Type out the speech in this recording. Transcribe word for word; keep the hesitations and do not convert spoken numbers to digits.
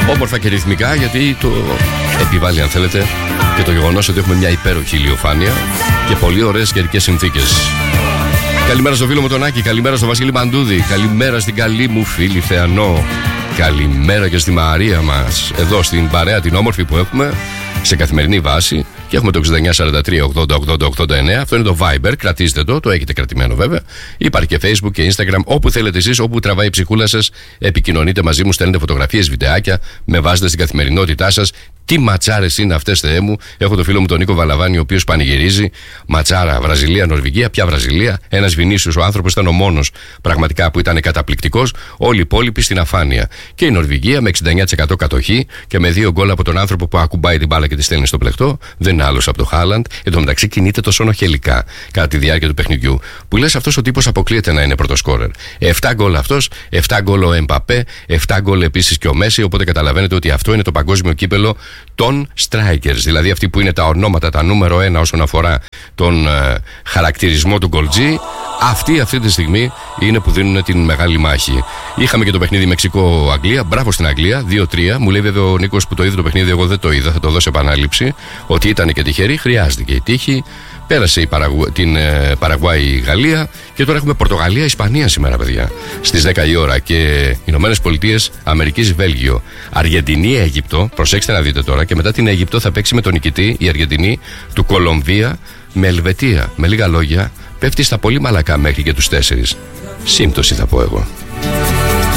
Όμορφα και ρυθμικά, γιατί το επιβάλλει, αν θέλετε, και το γεγονός ότι έχουμε μια υπέροχη ηλιοφάνεια και πολύ ωραίες καιρικές συνθήκες. Καλημέρα στο φίλο μου τον Άκη, καλημέρα στο Βασίλη Μαντούδη, καλημέρα στην καλή μου φίλη Θεανό, καλημέρα και στη Μαρία μας, εδώ στην παρέα την όμορφη που έχουμε σε καθημερινή βάση. Και έχουμε το εξήντα εννιά σαράντα τρία ογδόντα ογδόντα ογδόντα εννέα. Αυτό είναι το Viber, κρατήστε το, το έχετε κρατημένο βέβαια. Υπάρχει και Facebook και Instagram, όπου θέλετε εσείς, όπου τραβάει η ψυχούλα σας. Επικοινωνείτε μαζί μου, στέλνετε φωτογραφίες, βιντεάκια, με βάζετε στην καθημερινότητά σας. Τι ματσάρες είναι αυτές, Θεέ μου. Έχω το φίλο μου τον Νίκο Βαλαβάνη, ο οποίος πανηγυρίζει. Ματσάρα, Βραζιλία, Νορβηγία. Ποια Βραζιλία? Ένας Βινίσιος, ο άνθρωπος ήταν ο μόνος πραγματικά που ήταν καταπληκτικός. Όλοι οι υπόλοιποι στην αφάνεια. Και η Νορβηγία με εξήντα εννέα τοις εκατό κατοχή και με δύο γκολ από τον άνθρωπο που ακουμπάει την μπάλα και τη στέλνει στο πλεκτό. Δεν είναι άλλος από το Χάλαντ. Εν τω μεταξύ κινείται τόσο νοχελικά κατά τη διάρκεια του παιχνιδιού. Που λες αυτός ο τύπος αποκλείεται να είναι πρωτοσκόρερ. εφτά γκολ αυτός, εφτά γκολ ο Εμπαπέ, εφτά γκολ επίσης και ο Μέση. Οπότε καταλαβαίνετε ότι αυτό είναι το παγκόσμιο κύπελο των strikers, δηλαδή αυτοί που είναι τα ονόματα, τα νούμερο ένα όσον αφορά τον ε, χαρακτηρισμό του γκολτζή. Αυτοί αυτή τη στιγμή είναι που δίνουν την μεγάλη μάχη. Είχαμε και το παιχνίδι Μεξικό-Αγγλία. Μπράβο στην Αγγλία, δύο τρία. Μου λέει βέβαια ο Νίκος που το είδε το παιχνίδι, εγώ δεν το είδα, θα το δώσω επανάληψη. Ότι ήταν και τυχερή, χρειάστηκε η τύχη. Πέρασε η Παραγου... την ε, Παραγουάη η Γαλλία και τώρα έχουμε Πορτογαλία-Ισπανία σήμερα, παιδιά. Στις δέκα η ώρα και Ηνωμένες Πολιτείες Αμερικής Βέλγιο. Αργεντινή-Αίγυπτο, προσέξτε να δείτε τώρα, και μετά την Αίγυπτο θα παίξει με τον νικητή η Αργεντινή του Κολομβία με Ελβετία. Με λίγα λόγια, πέφτει στα πολύ μαλακά μέχρι και τους τέσσερις. Σύμπτωση θα πω εγώ.